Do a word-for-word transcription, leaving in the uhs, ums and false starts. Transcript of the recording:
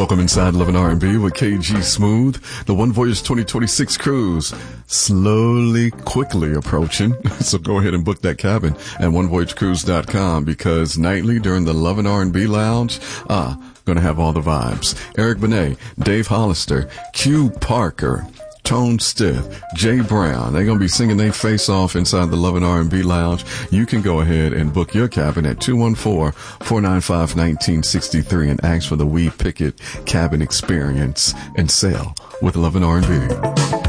Welcome inside Love and R and B with K G Smooth. The One Voyage twenty twenty-six cruise slowly, quickly approaching. So go ahead and book that cabin at one voyage cruise dot com because nightly during the Love and R and B Lounge, ah, gonna have all the vibes. Eric Benet, Dave Hollister, Q Parker, Tone Stith, Jay Brown. They're going to be singing their face off inside the Love and R and B Lounge. You can go ahead and book your cabin at two one four, four nine five, one nine six three and ask for the Weed Pickett Cabin Experience and sail with Love and R and B.